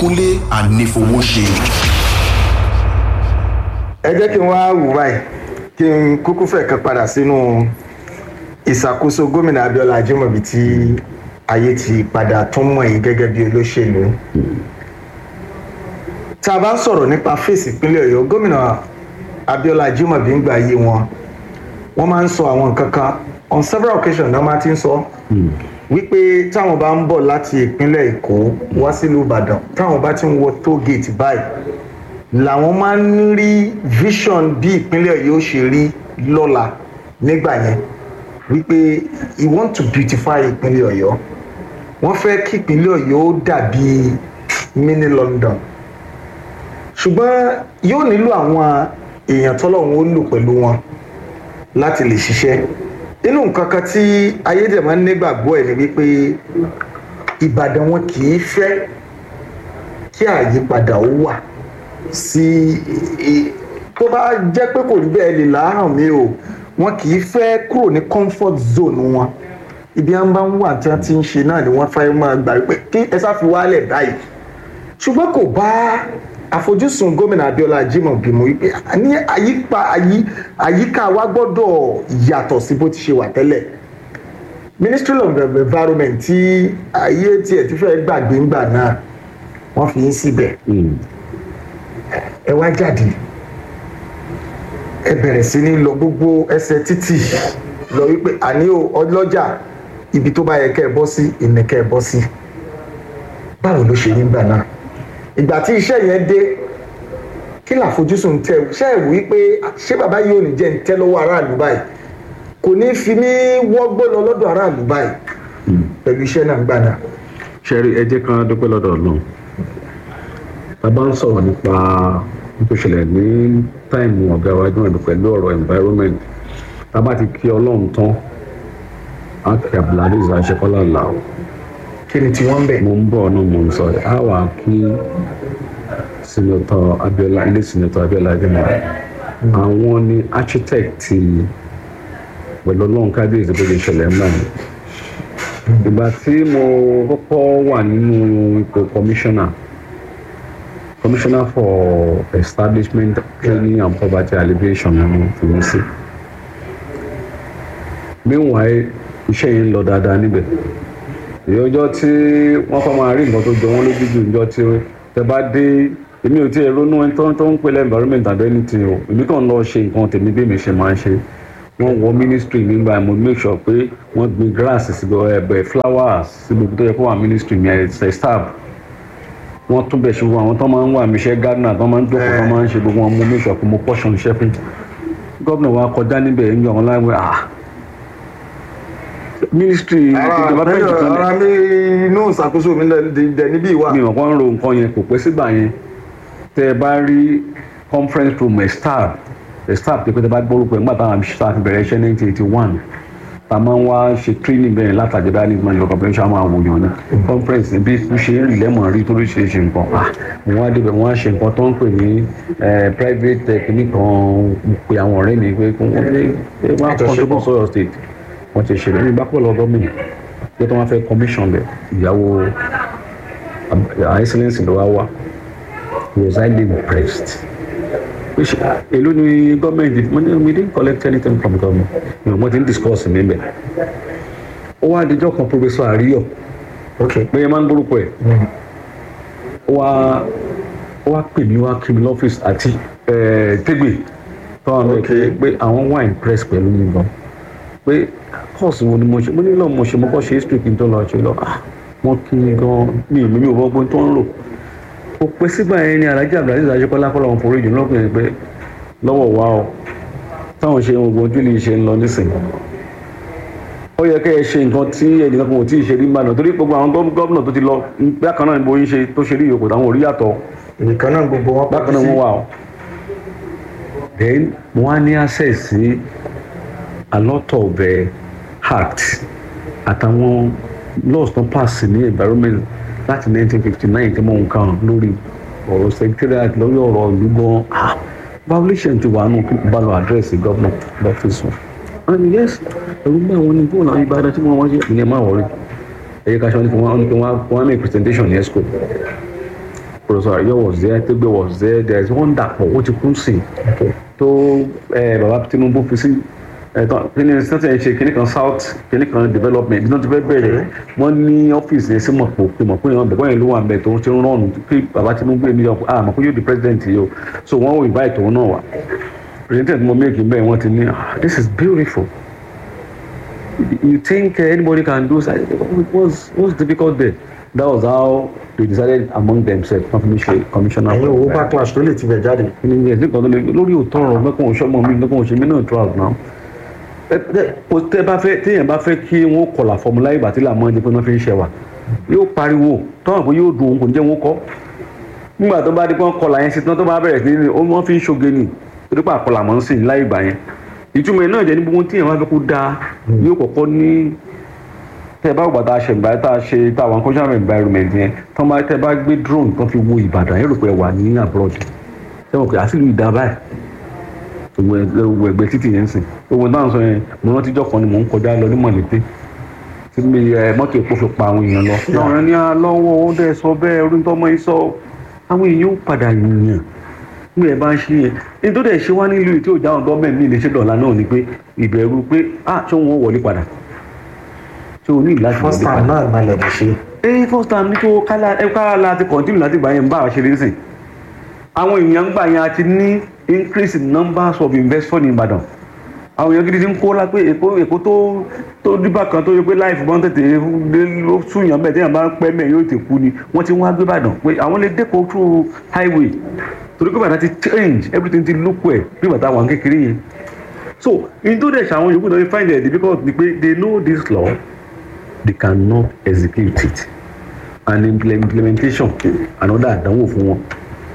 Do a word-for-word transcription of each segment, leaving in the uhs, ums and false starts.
Kúnlé Anífowóṣe. ẹ jẹ́ kí n wá wò báyìí kí n kúkú fẹ́ kan padà sínú ìṣàkóso gómìnà Abíọ́lá Ajímọ̀bí tí ayé ti padà tún mọ̀ yìí gẹ́gẹ́ bí olóṣèlú. tá a bá ń sọ̀rọ̀ nípa fèsì ìpínlẹ̀ Ọ̀yọ́, gómìnà Abíọ́lá Ajímọ̀bí ń gbà ayé wọn wọ́n máa ń sọ àwọn nǹkan kan on several occasions náà máa ti ń sọ wípé táwọn bá ń bọ̀ láti ìpínlẹ̀ Èkó wá sílùú Ìbàdàn, táwọn bá ti ń wọ toll gate báyìí làwọn máa ń rí vision bí ìpínlẹ̀ Ọ̀yọ́ ṣe rí lọ́la nígbà yẹn, wípé you want to beautify ìpínlẹ̀ Ọ̀yọ́, wọ́n fẹ́ kí ìpínlẹ̀ Ọ̀yọ́ dàbí mini London, ṣùgbọ́n yóò nílò àwọn èèyàn tọ́lọ́run ó lò pẹ̀lú wọn láti lè ṣiṣẹ́. Inú nǹkan kan tí ayédèmọ́ nígbàgbọ́ ẹ̀ ni wípé Ìbàdàn wọn kì í fẹ́ kí àyípadà ó wà sí tó bá jẹ́ pé kò rí bẹ́ẹ̀ lè láhàn mi o, wọn kì í fẹ́ kúrò ní comfort zone wọn. Ibi à ń bá ń wà tí wọ́n ti ń ṣe náà ni wọ́n fẹ́ máa gbà pé kí ẹ sáfi wálẹ̀ báyìí, ṣùgbọ́n kò bá àfojúsùn gómìnà Abíọ́lá Ajímọ̀bí mu wípé ní àyípa àyíká wa gbọ́dọ̀ yàtọ̀ sí bó ti ṣe wà tẹ́lẹ̀. Ministry of Environment tí ayé tiẹ̀ ti fẹ́ gbàgbé ńgbà náà wọ́n fi ń síbẹ̀. ẹ wá jáde ẹ bẹ̀rẹ̀ sí ní lọ gbogbo ẹsẹ̀ títì lọ wípé àní ọlọ́jà ibi tó bá yẹ kẹ́ ẹ bọ́ sí ìní kẹ́ ẹ bọ́ sí. báwo ló ṣe rí ńgbà náà? ìgbà tí iṣẹ́ yẹn dé kí làfojúsùn tẹ ṣe é wí pé ṣé bàbá yìí ò ní jẹ́ ń tẹ́ lọ́wọ́ aráàlú báyìí, kò ní fi mí wọ́gbọ́ lọ lọ́dọ̀ aráàlú báyìí pẹ̀lú iṣẹ́ náà gbà náà. ṣẹ́rí ẹ jẹ́ kan dúpẹ́ lọ́dọ̀ Ọlọ́run. bàbá ń sọ̀rọ̀ nípa tó ṣẹlẹ̀ ní táìmù ọ̀gá wa Ajímọ̀bí pẹ̀lú ọ̀rọ̀ environment. bàbá ti kí Ọlọ́run tán á kí Abdulaziz Aṣẹ́kọ́lá làwọn. kí ni tí wọ́n ń bẹ̀? mo ń bọ̀ náà mo ń sọ ẹ̀ á wà kí Senator Abíọ́lá ilé Senator Abíọ́lá Ajímọ̀bí. àwọn ni architect pẹ̀lú Ọlọ́run kábíyèsí bó ṣe ṣẹlẹ̀ ńlá ni. ìgbà tí mo kọ́kọ́ wà nínú ipò commissioner commissioner for establishment training and poverty alleviation ní fìmísì. meanwhile iṣẹ́ yìí ń lọ dáadáa níbẹ̀. ìyọjọ́ tí wọ́n kọ́ máa rí nǹkan tó jọ wọ́n lójú jù níjọ́ tí tẹ bá dé èmi ò tí ì ronú ẹni tó ń pèlè environment and anything o, èmi kàn lọ ṣe nǹkan tèmi bí mi ṣe máa ń ṣe. wọ́n wọ ministry nígbà mo make sure pé wọ́n gbin grass sí ẹ̀bẹ̀ flowers sí gbogbo tó yẹ kó wà ministry mi ẹ̀ staff. wọ́n tún bẹ̀ ṣe wo àwọn tó máa ń wà mí ṣe gardener tó máa ń jókòó tó máa ń ṣe gbogbo wọn mo make sure pé mo portion iṣẹ́ fún gómìnà wa kọjá níbẹ̀ ń yọ wọn láwẹ̀ ah ministry ìjọba fẹ́ jù kan ara mi inú ìṣàkóso mi dẹ̀ níbí ìwà. mi ò kàn ń ro nǹkan yẹn kò pẹ́ sígbà yẹn tẹ́ ẹ bá rí conference room ẹ̀ staff ẹ̀ staff pé tẹ́ bá gbórúkọ ẹ̀ nígbà táwọn àmì staff bẹ̀rẹ̀ iṣẹ́ nineteen eighty one ta máa ń wá ṣe training bẹ́ẹ̀ látàjọba ní ìgbìmọ̀ ìjọba pẹ̀lú àwọn àwòyàn ní conference bí ó ṣe ń rí lẹ́mọ̀ rí tó ló ṣe ṣe nǹkan wọ́n á débẹ̀ wọ́n á ṣe nǹkan tó ń pè ní private technique kan pé àwọn ọ̀rẹ́ mi pé wọ́n á contribute sọ́yọ̀ state wọ́n ti ṣẹlẹ̀ ní bákọ́ lọ́dọ́ mi pé tí wọ́n fẹ́ commission bẹ̀ ìyàwó excellence ló wá wá was highly impressed. èló ni gọ́ọ̀mẹ̀ntì mo ní we didn't collect anything from government mi ò mọ̀ tí ń discuss mi bẹ̀. ó wá adijọ́ kan professor Àríyọ̀ pé ẹ máa ń gbórúkọ ẹ̀ ó wá ó wá pè mí wá kí mi lọ́fíìsì àti Tégbè tọ́wọ́n mi pé àwọn wà impressed pẹ̀lú mi gan pé course wo ni mo ṣe mo nílò mo ṣe mo kọ́ ṣe history kí n tó lọ ṣe lọ ah wọ́n kí ni gan mi ò mímí ò bọ́ tó ń lò ó pé sígbà yẹn ni Alhaji Abdulaziz Aṣẹ́kọ́lá kọ́ lọ́wọ́ forí ìdùnnú lọ́kùnrin pé lọ́wọ́ wa o táwọn ṣe ogun ojú lè ṣe ń lọ nísìnyí ó yẹ kẹ́ ẹ ṣe nǹkan tí ẹnìkan kan ò tí ì ṣe rí mbàdàn torí gbogbo àwọn gómìnà tó ti lọ bákan náà ni bóyá ṣe tó ṣe rí ìyókù táwọn ò rí yàtọ̀ nìkan náà gbogbo wọn bákan náà wọ́n wà o then mo wá ní access sí a lot of uh, act àtàwọn laws tó pass ní environment láti nineteen fifty nine tí mo ń kàn lórí ọ̀rọ̀ secretariat lórí ọ̀rọ̀ ìlú gan ah violation ti wà nù bá lọ address governor lọ́fíìsì wọn. and yes ẹ̀rù ń bá àwọn ní bóun àwọn Ìbàdàn tí wọ́n wọ́n ṣe ìyẹn máa wọ̀rí ẹ̀yẹ ká ṣe wọ́n ní kí wọ́n ní kí wọ́n make presentation ní esco Professor Ayo was there, Tegbe was there, there is one Dapo ó ti kú sí tó bàbá Tinubu fi sí kíni ṣe ṣe kíni kan south kíni kan development náà ti fẹ́ bẹ̀rẹ̀ wọ́n ní ọ́fíìsì yẹn sí mọ̀pọ̀ pé mọ̀pọ̀ yẹn bẹ̀bọ̀ yẹn ló wà bẹ̀ tó ti ń rọrùn pé bàbá Tinubu èmi yọ ah mọ̀pọ̀ yóò di president yìí o so wọ́n ò invite òun náà wá president mo make bẹ́ẹ̀ wọ́n ti ní ah this is beautiful you think anybody can do that what's what's difficult there that was how they decided among themselves commissioner. ẹ̀yin owó bá class tó lè ti bẹ̀ jáde. lórí òótọ́ ọ̀rọ̀ mẹ́kàn ọ̀ṣọ́mọ mi mẹ́kàn ọ̀ṣẹ́ mi náà tó àgbà tẹ bá fẹ́ téèyàn bá fẹ́ kí wọ́n kọlà fọmùlà ìgbà tí làmọ́ ẹni pé wọ́n fi ń ṣẹ̀wà yóò pariwo tọ́wọ́n pé yóò dùn òun kò ní jẹ́ wọn kọ́ nígbà tó bá dé pé wọ́n kọlà yẹn sí tán tó bá bẹ̀rẹ̀ sí ní wọ́n fi ń ṣoge nì torí pé àkọlà mọ́ ń sìn láì ìgbà yẹn ìtumọ̀ náà jẹ́ ní gbogbo téèyàn bá fẹ́ kó dáa yóò kọ́kọ́ ní tẹ bá gbà tá a ṣe ìgbà tá a ṣe táwọn cultural environment yẹn tán bá tẹ bá gbé drone tán fi wo Ìbàdàn yẹn rò pé wà ní abroad tẹ́wọ̀n pé àṣìlú ìdá báyìí owó ẹgbẹ́ títì yẹn sìn owó náà sọ yẹn mo rántí jọ́ kan ni mò ń kọjá lọ ní Mọ̀lété tí mi mọ́tò epo fi pa àwọn èèyàn lọ. láwọn ẹni alọ́wọ́ ó dẹ́ sọ bẹ́ẹ̀ orí tọ́mọ yìí sọ àwọn èèyàn ó padà yìnyín bí ẹ bá ń ṣe yẹn nítorí ẹ̀ ṣe wá nílùú tí ò já àwọn gọ́ọ̀mẹ̀ntì ní iléeṣẹ́ dọ̀la náà ni pé ìbẹ̀rù pé ah ṣé wọn wọlé padà ṣé o ní láti wọlé padà. first time náà máa lẹ̀ bọ̀ ṣe. ẹ first time ní kó kára láti continue láti gbà yẹn bá a ṣe lé sìn àwọn èèyàn gbà yẹn àti ní increase in numbers of investors in Ìbàdàn àwọn èèyàn gidi ti ń kó la pé èkó èkó tó tó dìbà kan tó yẹ pé láìfù bọ́n tètè ló súnyàn bẹ́ẹ̀ téèyàn bá ń pẹ́ mẹ́ẹ̀ yóò ti kú ni wọ́n ti wá gbé Ìbàdàn pé àwọn lè dẹ́kọ̀ through highway torí pé Ìbàdàn ti change everything ti look well bí bàtà wà kékeré yẹn so in tó dẹ̀ ṣe àwọn yòókù náà they find it difficult ni pé they know this law they cannot execute it and implementation another àdánwò fún wọn.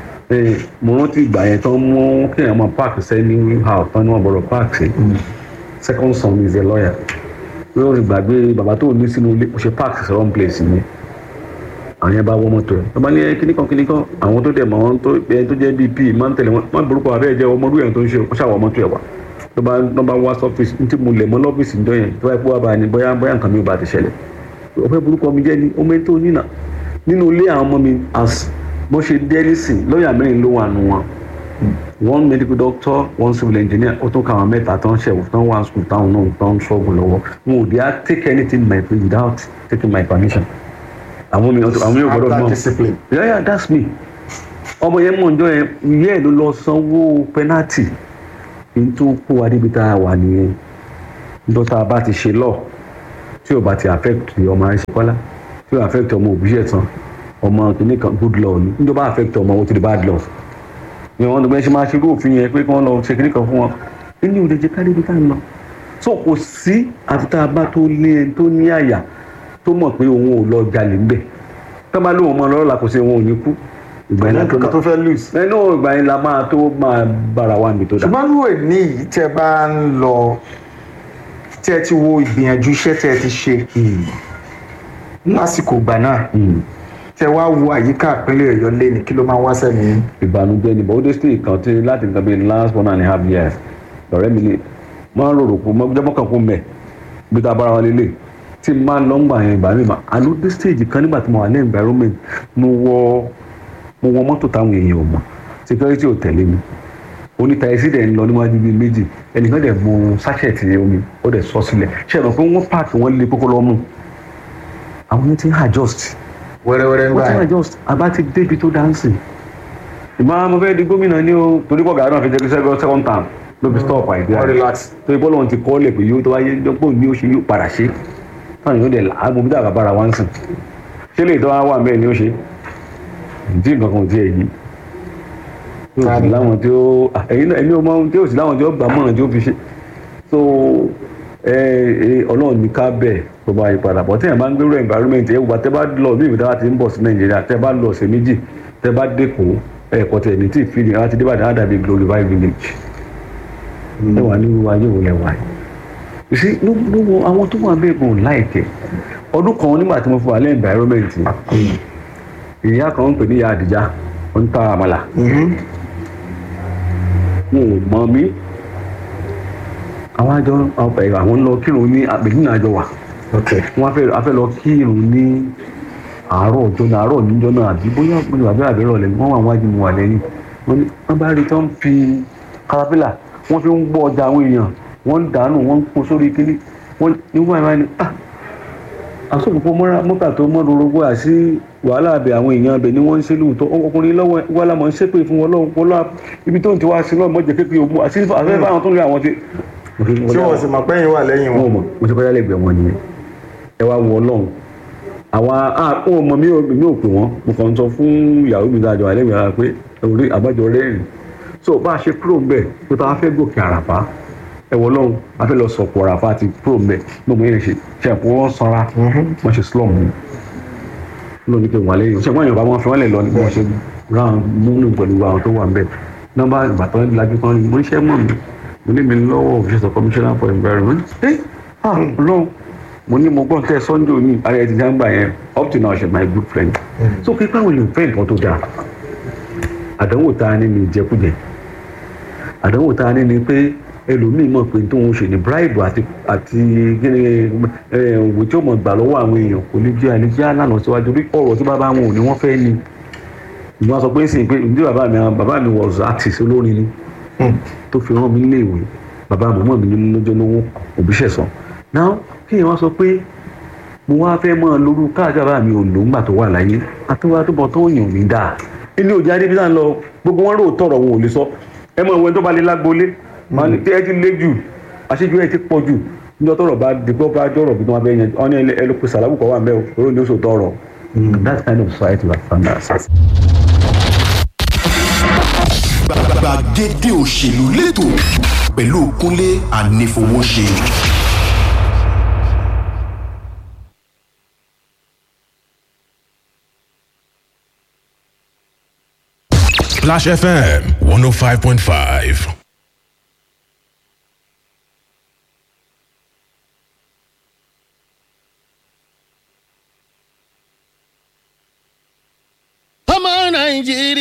mo rántí ìgbà yẹn tán mú kéèyàn máa park sẹ́ni house tán ní wọ́n bọ̀rọ̀ park sí second son is a lawyer wọ́n ti gbàgbé bàbá tó ní sínú ilé kò ṣe park sí wrong place ni àwọn yẹn bá wọ́n mọ́tò ẹ̀ wọ́n bá ní kíníkan kíníkan àwọn tó dẹ̀ mọ́ wọn tó ẹni tó jẹ́ dp máa ń tẹ̀lé wọn wọ́n borúkọ abẹ́ jẹ́ ọmọdún yẹn tó ń ṣe ó ṣàwọ̀ mọ́tò ẹ̀ wá tó bá tó bá wá sọ́fíìsì ní tí mo lẹ̀ mọ́ lọ́fíìsì ń dọ́yẹn tó bá kó wá bá ní bóyá bóyá nǹkan mi ò bá ti ṣẹlẹ̀ ọ̀fẹ́ borúkọ mi jẹ́ ní ọmọ ètò onínà nínú ilé àwọn ọmọ mi as bó ṣe dé nísìn lọ́ọ̀yà mẹ́rin ló wà nù wọn one medical doctor one civil engineer ó tún káwọn mẹ́ta tán ṣẹ̀wò tán wà school táwọn náà tán ṣọ́ọ̀bù lọ́wọ́ wọn ò dé á take anything my without taking my permission àwọn mi àwọn yóò gbọ́dọ̀ náà yeah yeah that's me ọmọ yẹn mọ̀ njọ́ yẹn ìyá ẹ̀ ló lọ sanwó penalty n tó kó wa débi tá a wà nìyẹn dọ́tà bá ti ṣe lọ tí ò bá ti affect ọmọ àìsèkọ́lá tí ò affect ọmọ òbí ṣẹ̀ tán ọmọ kìíní kan good law ni níjọba affect ọmọ wọn ti di bad law ni wọn tó bẹ ṣe máa ṣe irú òfin yẹn pé kí wọn lọ ṣe kìíní kan fún wọn nínú ìdè jẹ kárí ibi tá à ń lọ so kò sí àfi tá a bá tó lé tó ní àyà tó mọ̀ pé òun ò lọ jalè ńbẹ̀ tó bá lóun mọ lọ́rọ̀ la kò sí òun ò ní kú ìgbà yẹn tó tó fẹ́ lose. ẹnu ìgbà yẹn la máa tó máa bára wa níbi tó dá. ṣùgbọ́n lóò ní yìí tẹ́ bá ń lọ tẹ́ ti wo ìgbìyànjú iṣẹ́ tẹ́ ti ṣe lásìkò ìgbà náà tẹ wá wo àyíká ìpínlẹ̀ Ọ̀yọ́ lé ní kí ló máa wá sẹ́ni. ìbànújẹ́ ni bọ́ọ̀dé state kan tí láti nǹkan bíi last one and a half years lọ́rẹ́ mi ni máa ń rorò kó jẹ́mọ́ kan kó mẹ́ bí tá a bára wa lélẹ̀ tí máa ń lọ ń gbà yẹn ìbànújẹ́ mà àlọ́ dé stage kan nígbà tí mo wà ní environment mo wọ mo wọ mọ́tò táwọn èèyàn ò mọ̀ security ò tẹ̀lé mi oníta ẹsí dẹ̀ ń lọ níwájú bíi méjì ẹnìkan dẹ̀ mú sachet omi ó dẹ̀ sọ sílẹ̀ ṣe é lọ pé wọ́n pààkì wọ́n lé kókó lọ́mú àwọn yẹn ti ń adjust wẹ́rẹ́wẹ́rẹ́ ń gbà yẹn. wọ́n ti just àbá ti débi tó dáńsì. ìmọ̀ mo fẹ́ di gómìnà ní o torí pọ̀ gàdúrà fi jẹ́ kí sẹ́gun second term ló fi stop àìdí wọ́n relax. torí bọ́ọ̀lù wọn ti kọ́ lẹ̀ pé yóò tó wáyé pé ní o ṣe yóò padà ṣe táwọn yóò dẹ̀ làágùn bí dàgbà bára wá ń sìn. ṣé lè tọ́ wá bẹ́ẹ̀ ni ó ṣe ìdí nǹkan kan ò tiẹ̀ yí. yóò sì láwọn tí ó ẹ̀yin náà ẹ̀mí ọmọ tí yóò sì láwọn tí ó gbà mọ̀ràn tí ó fi ṣe. so ọlọ́run ní ká bẹ́ẹ̀ tó bá yí padà bọ́ tí yẹn bá ń gbérò environment ẹ̀ wùgbà tẹ́ bá lọ bí ìwé tí wọ́n ti ń bọ̀ sí Nàìjíríà tẹ́ bá lọ ọ̀sẹ̀ méjì tẹ́ bá dẹ́kọ̀ ẹ̀kọ́ tẹ̀ ní tí ìfìdí láti débàdàn á dàbí glorified village ẹ wà ní wíwá yóò lẹ̀ wáyé ìṣe ló àwọn tó wà bẹ́ẹ̀ gan láìpẹ́ ọdún kan nígbà tí mo fún wa lẹ́ environment ìyá kan ń pè ní ìyá Àdìjá ó ń ta àmàlà wọn ò mọ mí àwọn àjọ àwọn ń lọ kírun ní àgbègbè àjọ wà wọn afẹ́ lọ kírun ní àárọ̀ ọjọ́ náà àárọ̀ níjọ́ náà àbí bóyá mo wà bẹ́ẹ̀ àbẹ̀rẹ̀ ọ̀lẹ́ wọ́n wà wájú mo wà lẹ́yìn wọ́n bá rí tán fi kárápílà wọ́n fi ń gbọ́ ọjà àwọn èèyàn wọ́n ń dànù wọ́n ń kó sórí kíní wọ́n nígbà ìmáà ni ah àsopọ̀ mọ́ra mọ́tà tó mọ́ lórogbo àti wàhálà abẹ àwọn èèyàn abẹ ni wọ́n ń ṣe lóòótọ́ ọkùnrin lọ́wọ́ wà lámọ̀ ń ṣépè fún wọn lọ́wọ́ pọ́lá ibi tó ń ti wá sí náà mọ́jẹ kékeré ogun àti àfẹ́ báwọn tó ń rí àwọn ti. tí wọ́n sì mọ̀ pẹ́yìn wà lẹ́yìn wọn. mo ti kọjá lẹ́gbẹ̀ẹ́ wọn nìyẹn ẹ wá wọ ọlọ́run àwọn àwọn ọmọ mi ò mi ò pè wọ́n mo kàn ń sọ fún ìyàwó mi dájọ́ alẹ́ mi rárá pé orí àbájọ rẹ́rìn so bá a ṣe kúrò ńbẹ̀ pé bá a fẹ́ gòkè àràfá ẹwọ lọ́hùn a fẹ́ lọ sọ̀pọ̀ àràfá àti kúrò ńbẹ̀ gbogbo yẹn ṣe ṣe àpò wọn sanra wọn ṣe slum mu ló ní pé wọn lẹ́yìn ṣe wọn yàn bá wọn fi wọn lè lọ ní bí wọn ṣe round múnú pẹ̀lú àwọn tó wà ńbẹ̀ nọ́mbà ìbátan lajú kan ní mo ń ṣe mọ̀ mi mo ní mi lọ́wọ́ office of commissioner for environment ẹ ah lọ́hùn mo ní mo gbọ́n tẹ́ sunday òní ara ẹ̀ ti dá ń gbà yẹn up to now ṣe my good friend so kí káwọn lè fẹ́ nǹkan tó dáa àdánwò tá a ní ní ìjẹkújẹ àdánwò tá a ní ní pé ẹlòmíì mọ̀ pé tóun ṣe ní bribe àti àti òwò tí ó mọ̀ gbà lọ́wọ́ àwọn èèyàn kò ní jẹ́ àlejò àlànà síwájú rí ọ̀rọ̀ tí bàbá wọn ò ní wọ́n fẹ́ ni ìwọ́n sọ pé sì pé ǹdí bàbá mi bàbá mi was artist olórin ni tó fi rán mi léèwé bàbá mọ̀mọ́ mi ní lọ́jọ́ lówó òbí ṣẹ̀sán náà kí èèyàn wá sọ pé mo wá fẹ́ mọ́ lóru káàkiri bàbá mi ò lò ńgbà tó wà láyé àtúwá tó bọ̀ tó yàn ní dáa ilé òjá adébí náà lọ gbogbo wọn rò tọrọ wọn ò lè sọ ẹ mọ ìwé tó bá lè lágbólé máa ní ẹ ti lé jù àṣejù ẹ ti pọ̀ jù níjọ́ tọrọ bá dìgbò bá jọrọ bí wọn bẹ yẹn ọ ní ẹ ló pe sàlámù kọ wà mẹ o òrò ní oṣù tọrọ that kind of society was found ourselves. gbàgede òṣèlú lẹ́tọ̀ pẹ̀lú Kúnlé Anífowóṣe. Splash F M one oh five point five. Ọmọ Nàìjíríà.